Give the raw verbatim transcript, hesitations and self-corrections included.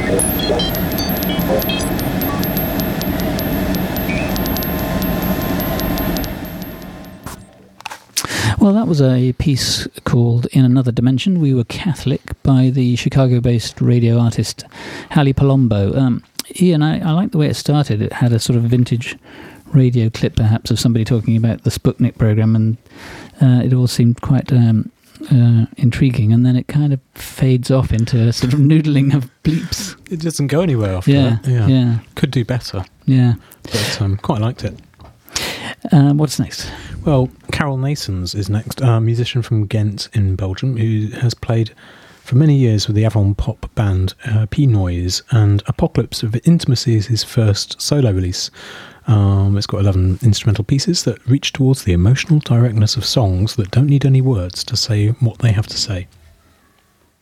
Well, that was a piece called In Another Dimension, We Were Catholic, by the Chicago-based radio artist Hallie Palombo. Um, Ian, I, I like the way it started. It had a sort of vintage radio clip, perhaps, of somebody talking about the Sputnik program, and uh, it all seemed quite um, uh, intriguing, and then it kind of fades off into a sort of noodling of bleeps. It doesn't go anywhere after yeah, that. Yeah, yeah. Could do better. Yeah. But um, quite liked it. Um, what's next? Well, Carol Naessens is next, a musician from Ghent in Belgium who has played for many years with the avant pop band uh, P-Noise, and Apocalypse of Intimacy is his first solo release. Um, it's got eleven instrumental pieces that reach towards the emotional directness of songs that don't need any words to say what they have to say.